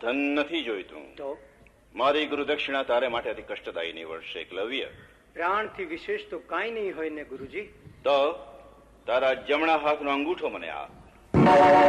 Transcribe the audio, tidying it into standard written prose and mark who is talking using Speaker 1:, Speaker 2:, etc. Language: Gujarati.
Speaker 1: ધન નથી જોઈતું.
Speaker 2: તો
Speaker 1: મારી ગુરુદક્ષિણા તારે માટે અતિ કષ્ટદાયી નીવડશે એકલવ્ય.
Speaker 2: પ્રાણથી વિશેષ તો કાંઈ નહીં હોય ને ગુરુજી.
Speaker 1: તો તારા જમણા હાથનો અંગૂઠો મને આ.